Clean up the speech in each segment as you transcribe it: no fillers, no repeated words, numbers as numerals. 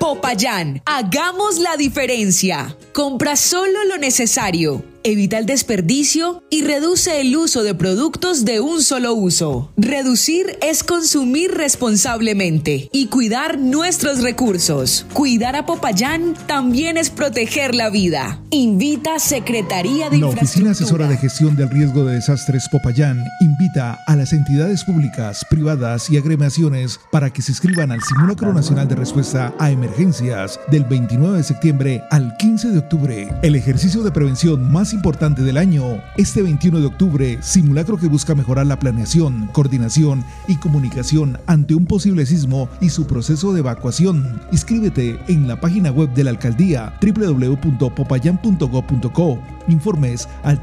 Popayán, hagamos la diferencia. Compra solo lo necesario. Evita el desperdicio y reduce el uso de productos de un solo uso. Reducir es consumir responsablemente y cuidar nuestros recursos. Cuidar a Popayán también es proteger la vida. Invita Secretaría de Infraestructura. La Oficina Asesora de Gestión del Riesgo de Desastres Popayán invita a las entidades públicas, privadas y agremiaciones para que se inscriban al Simulacro Nacional de Respuesta a Emergencias del 29 de septiembre al 15 de octubre. El ejercicio de prevención más importante del año. Este 21 de octubre, simulacro que busca mejorar la planeación, coordinación y comunicación ante un posible sismo y su proceso de evacuación. Inscríbete en la página web de la alcaldía www.popayan.gov.co. Informes al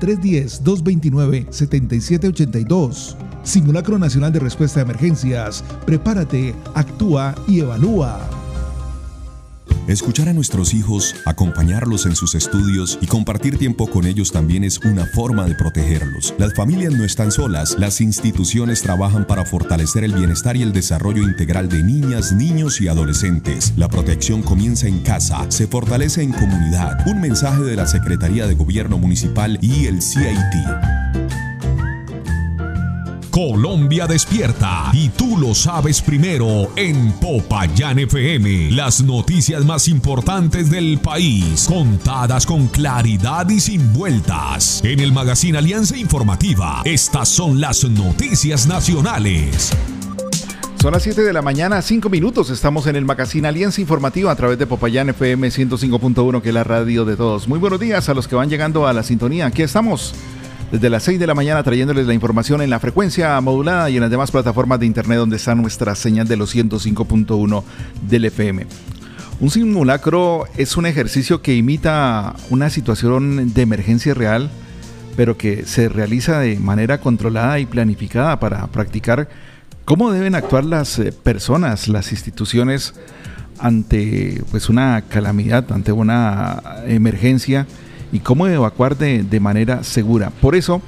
310-229-7782. Simulacro Nacional de Respuesta a Emergencias. Prepárate, actúa y evalúa. Escuchar a nuestros hijos, acompañarlos en sus estudios y compartir tiempo con ellos también es una forma de protegerlos. Las familias no están solas, las instituciones trabajan para fortalecer el bienestar y el desarrollo integral de niñas, niños y adolescentes. La protección comienza en casa, se fortalece en comunidad. Un mensaje de la Secretaría de Gobierno Municipal y el CIT. Colombia despierta y tú lo sabes primero en Popayán FM. Las noticias más importantes del país, contadas con claridad y sin vueltas. En el Magazine Alianza Informativa, estas son las noticias nacionales. Son las 7 de la mañana, 5 minutos. Estamos en el Magazine Alianza Informativa a través de Popayán FM 105.1, que es la radio de todos. Muy buenos días a los que van llegando a la sintonía. Aquí estamos desde las 6 de la mañana trayéndoles la información en la frecuencia modulada y en las demás plataformas de internet donde está nuestra señal de los 105.1 del FM. Un simulacro es un ejercicio que imita una situación de emergencia real, pero que se realiza de manera controlada y planificada para practicar cómo deben actuar las personas, las instituciones ante una calamidad, ante una emergencia, y cómo evacuar de manera segura. Por eso,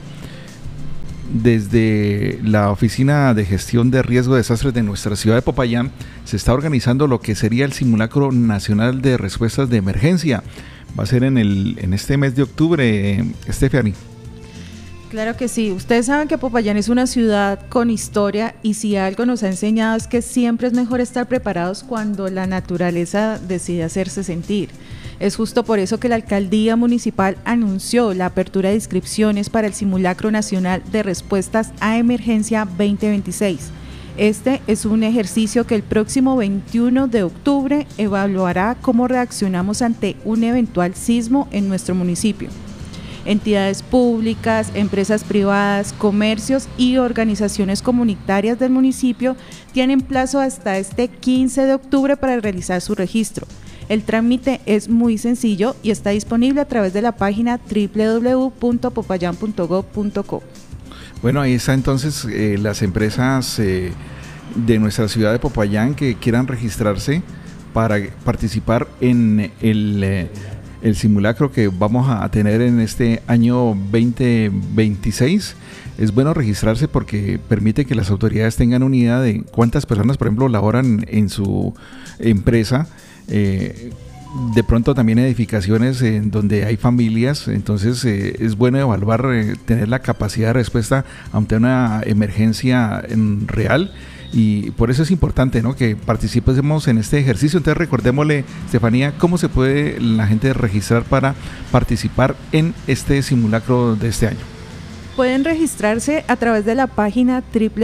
desde la Oficina de Gestión de Riesgo de Desastres de nuestra ciudad de Popayán, se está organizando lo que sería el Simulacro Nacional de Respuestas de Emergencia. Va a ser en este mes de octubre, Stephanie. Claro que sí. Ustedes saben que Popayán es una ciudad con historia, y si algo nos ha enseñado es que siempre es mejor estar preparados cuando la naturaleza decide hacerse sentir. Es justo por eso que la Alcaldía Municipal anunció la apertura de inscripciones para el Simulacro Nacional de Respuestas a Emergencia 2026. Este es un ejercicio que el próximo 21 de octubre evaluará cómo reaccionamos ante un eventual sismo en nuestro municipio. Entidades públicas, empresas privadas, comercios y organizaciones comunitarias del municipio tienen plazo hasta este 15 de octubre para realizar su registro. El trámite es muy sencillo y está disponible a través de la página www.popayan.gov.co. Bueno, ahí está entonces las empresas de nuestra ciudad de Popayán que quieran registrarse para participar en el simulacro que vamos a tener en este año 2026. Es bueno registrarse porque permite que las autoridades tengan una idea de cuántas personas, por ejemplo, laboran en su empresa. De pronto también edificaciones en donde hay familias, entonces es bueno evaluar, tener la capacidad de respuesta ante una emergencia real, y por eso es importante, ¿no?, que participemos en este ejercicio. Entonces recordémosle, Estefanía, cómo se puede la gente registrar para participar en este simulacro de este año. Pueden registrarse a través de la página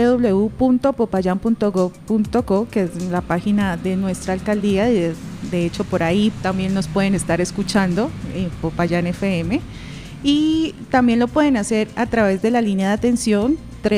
www.popayan.gov.co, que es la página de nuestra alcaldía, y de hecho por ahí también nos pueden estar escuchando en Popayán FM, y también lo pueden hacer a través de la línea de atención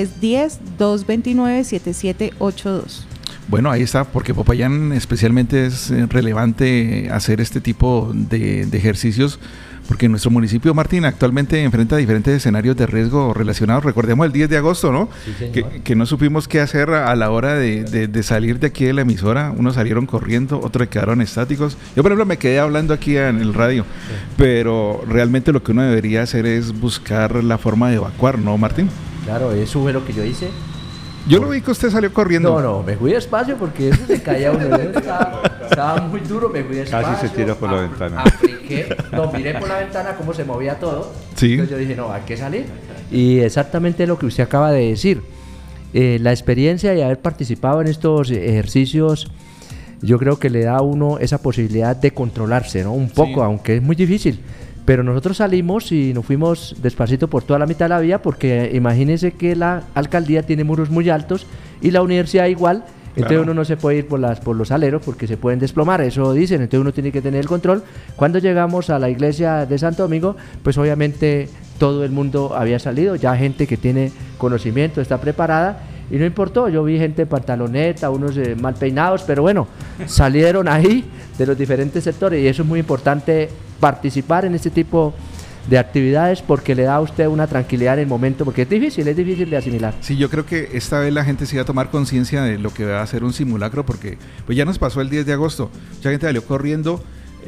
310-229-7782. Bueno, ahí está, porque Popayán especialmente es relevante hacer este tipo de ejercicios, porque nuestro municipio, Martín, actualmente enfrenta diferentes escenarios de riesgo relacionados. Recordemos el 10 de agosto, ¿no? Sí, que no supimos qué hacer a la hora de salir de aquí de la emisora. Unos salieron corriendo, otros quedaron estáticos. Yo, por ejemplo, me quedé hablando aquí en el radio, sí. Pero realmente lo que uno debería hacer es buscar la forma de evacuar, ¿no, Martín? Claro, eso fue lo que yo hice. Yo lo vi que usted salió corriendo. No, me fui despacio porque eso se caía uno. Estaba muy duro, me fui despacio. Casi se tira por la ventana. Miré por la ventana cómo se movía todo. Sí. Entonces yo dije, no, hay que salir. Y exactamente lo que usted acaba de decir. La experiencia de haber participado en estos ejercicios, yo creo que le da a uno esa posibilidad de controlarse, ¿no? Un poco, aunque es muy difícil. Pero nosotros salimos y nos fuimos despacito por toda la mitad de la vía, porque imagínense que la alcaldía tiene muros muy altos y la universidad igual. Entonces uno no se puede ir por los aleros porque se pueden desplomar, eso dicen, entonces uno tiene que tener el control. Cuando llegamos a la iglesia de Santo Domingo, pues obviamente todo el mundo había salido, ya gente que tiene conocimiento, está preparada, y no importó, yo vi gente de pantaloneta, unos mal peinados, pero bueno, salieron ahí de los diferentes sectores, y eso es muy importante, participar en este tipo de actividades, porque le da a usted una tranquilidad en el momento, porque es difícil de asimilar. Sí, yo creo que esta vez la gente sí va a tomar conciencia de lo que va a ser un simulacro, porque pues ya nos pasó el 10 de agosto, mucha gente salió corriendo,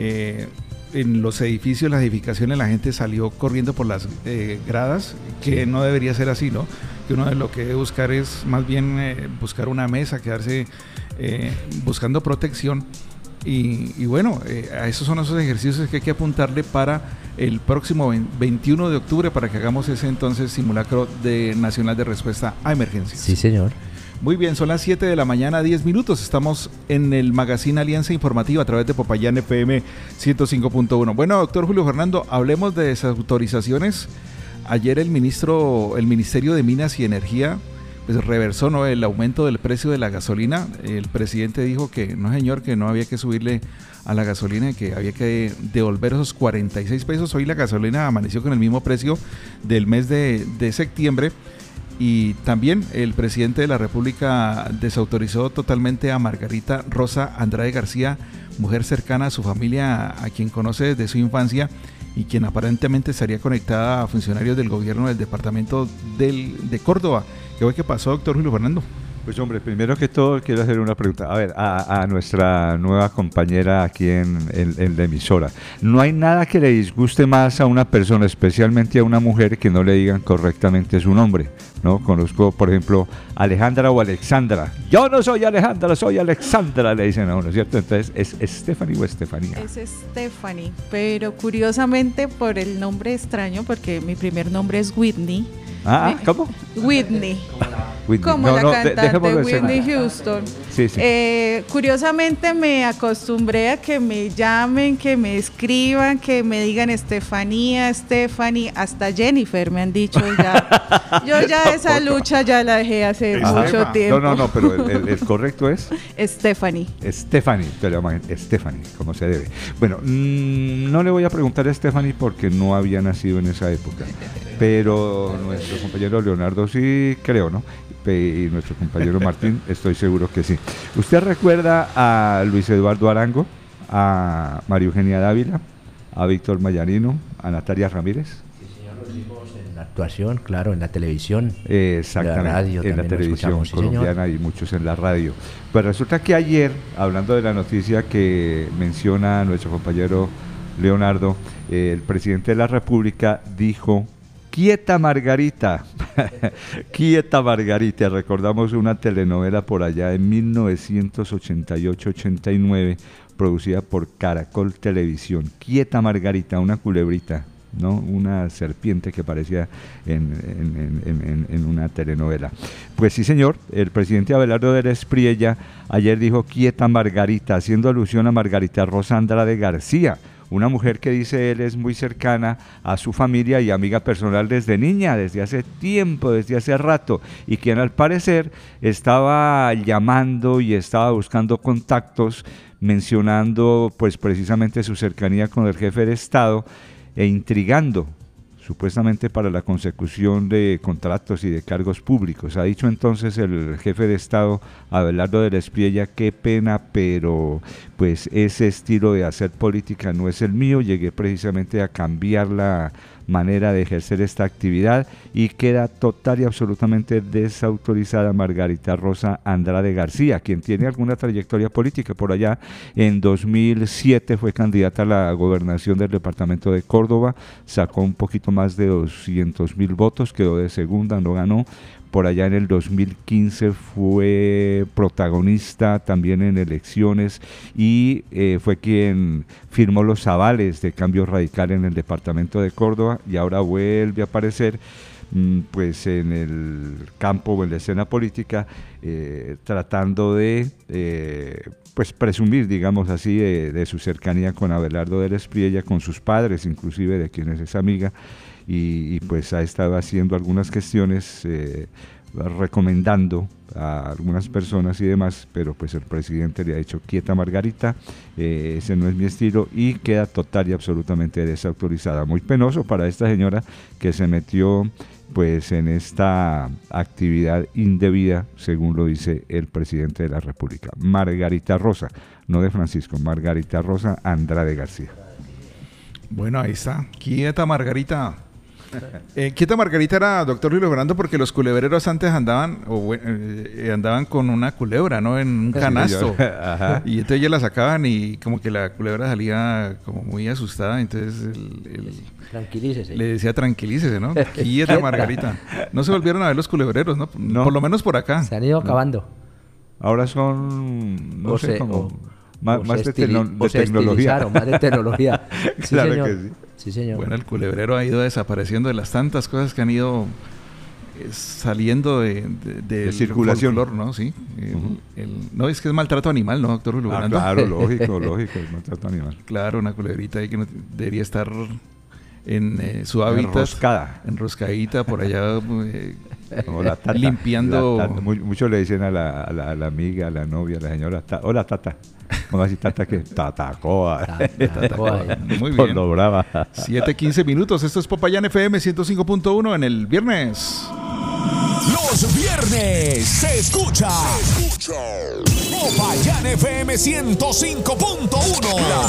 en los edificios, las edificaciones, la gente salió corriendo por las gradas, que no debería ser así, ¿no? Que uno de lo que debe buscar es más bien buscar una mesa, quedarse buscando protección. Y bueno, esos son esos ejercicios que hay que apuntarle para el próximo 21 de octubre para que hagamos ese entonces simulacro nacional de respuesta a emergencias. Sí, señor. Muy bien, son las 7 de la mañana, 10 minutos. Estamos en el magazine Alianza Informativa a través de Popayán FM 105.1. Bueno, doctor Julio Fernando, hablemos de desautorizaciones. Ayer el Ministerio de Minas y Energía pues reversó, ¿no?, el aumento del precio de la gasolina. El presidente dijo que no, señor, que no había que subirle a la gasolina, que había que devolver esos 46 pesos. Hoy la gasolina amaneció con el mismo precio del mes de septiembre. Y también el presidente de la República desautorizó totalmente a Margarita Rosa Andrade García, mujer cercana a su familia, a quien conoce desde su infancia y quien aparentemente estaría conectada a funcionarios del gobierno del departamento de Córdoba. ¿Qué pasó, doctor Julio Fernando? Pues hombre, primero que todo quiero hacer una pregunta. A ver, a nuestra nueva compañera aquí en la emisora. No hay nada que le disguste más a una persona, especialmente a una mujer, que no le digan correctamente su nombre, ¿no? Conozco, por ejemplo, Alejandra o Alexandra. Yo no soy Alejandra, soy Alexandra, le dicen a uno, ¿cierto? Entonces, ¿es Stephanie o Estefanía? Es Stephanie, pero curiosamente por el nombre extraño, porque mi primer nombre es Whitney. ¿Cómo? Whitney. Whitney. Como la cantante Whitney Houston. Sí, sí. Curiosamente me acostumbré a que me llamen, que me escriban, que me digan Estefanía, Stephanie, hasta Jennifer me han dicho ya. Yo ya esa lucha ya la dejé hace mucho tiempo. No, pero el correcto es Stephanie. Stephanie, te lo llaman Stephanie, como se debe. Bueno, no le voy a preguntar a Stephanie porque no había nacido en esa época, pero nuestro compañero Leonardo sí creo, ¿no? Y nuestro compañero Martín, estoy seguro que sí. ¿Usted recuerda a Luis Eduardo Arango, a María Eugenia Dávila, a Víctor Mayarino, a Natalia Ramírez? Sí, señor, los vimos en la actuación, claro, en la televisión. Exactamente, la radio, en la televisión colombiana, sí, y muchos en la radio. Pues resulta que ayer, hablando de la noticia que menciona nuestro compañero Leonardo, el presidente de la República dijo: quieta Margarita, quieta Margarita. Recordamos una telenovela por allá en 1988-89, producida por Caracol Televisión. Quieta Margarita, una culebrita, ¿no? Una serpiente que parecía en una telenovela. Pues sí, señor, el presidente Abelardo del Espriella ayer dijo quieta Margarita, haciendo alusión a Margarita Rosa Andrade García, una mujer que dice él es muy cercana a su familia y amiga personal desde niña, desde hace tiempo, desde hace rato, y quien al parecer estaba llamando y estaba buscando contactos, mencionando pues precisamente su cercanía con el jefe de Estado e intrigando supuestamente para la consecución de contratos y de cargos públicos. Ha dicho entonces el jefe de Estado, Abelardo del Espriella: qué pena, pero pues ese estilo de hacer política no es el mío, llegué precisamente a cambiar la manera de ejercer esta actividad y queda total y absolutamente desautorizada Margarita Rosa Andrade García, quien tiene alguna trayectoria política. Por allá en 2007 fue candidata a la gobernación del departamento de Córdoba, sacó un poquito más de 200,000 votos, quedó de segunda, no ganó, por allá en el 2015 fue protagonista también en elecciones y fue quien firmó los avales de Cambio Radical en el departamento de Córdoba, y ahora vuelve a aparecer pues en el campo o en la escena política, tratando de pues presumir, digamos así, de su cercanía con Abelardo del Espriella, con sus padres inclusive, de quienes es amiga, y pues ha estado haciendo algunas gestiones, recomendando a algunas personas y demás, pero pues el presidente le ha dicho: quieta Margarita, ese no es mi estilo, y queda total y absolutamente desautorizada. Muy penoso para esta señora que se metió pues en esta actividad indebida, según lo dice el presidente de la República. Margarita Rosa, no de Francisco, Margarita Rosa Andrade García. Bueno, ahí está. Quieta Margarita. Quieta Margarita era, doctor Luis Fernando, porque los culebreros antes andaban con una culebra, ¿no? En un canasto. Y entonces ya la sacaban y como que la culebra salía como muy asustada, entonces tranquilícese. Le decía: tranquilícese, ¿no? Quieta Margarita. No se volvieron a ver los culebreros, ¿no? No. Por lo menos por acá. Se han ido acabando. Ahora son, no sé, como más de tecnología. Más de tecnología. Sí, claro, señor. que sí. Sí, señor. Bueno, el culebrero ha ido desapareciendo de las tantas cosas que han ido saliendo de circulación, folclor, ¿no? Sí. No, es que es maltrato animal, ¿no, doctor Julio Fernando? Claro, lógico, es maltrato animal. Claro, una culebrita ahí que no debería estar en su hábitat. Enroscadita por allá, limpiando. Muchos le dicen a la amiga, a la novia, a la señora: hola, tata. ¿Cómo así, tata qué? Tatacoa. Muy bien. 7:15 minutos. Esto es Popayán FM 105.1 en el viernes. Los viernes se escucha Popayán FM 105.1,